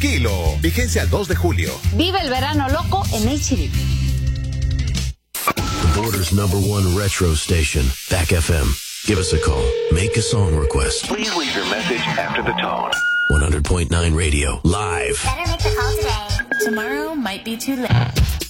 kilo. Vigencia al 2 de julio. Vive el verano loco en HDB. The Border's #1 retro station, Back FM. Give us a call. Make a song request. Please leave your message after the tone. 100.9 Radio, live. Better make the call today. Tomorrow might be too late.